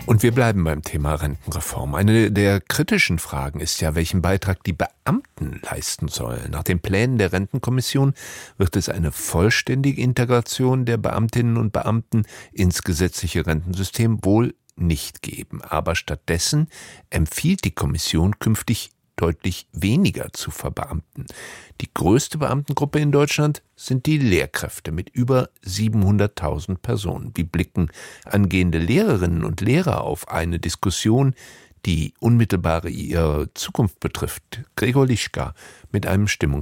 Und wir bleiben beim Thema Rentenreform. Eine der kritischen Fragen ist ja, welchen Beitrag die Beamten leisten sollen. Nach den Plänen der Rentenkommission wird es eine vollständige Integration der Beamtinnen und Beamten ins gesetzliche Rentensystem wohl nicht geben. Aber stattdessen empfiehlt die Kommission künftig deutlich weniger zu verbeamten. Die größte Beamtengruppe in Deutschland sind die Lehrkräfte mit über 700.000 Personen. Wie blicken angehende Lehrerinnen und Lehrer auf eine Diskussion, die unmittelbar ihre Zukunft betrifft? Gregor Lischka mit einem Stimmungsbild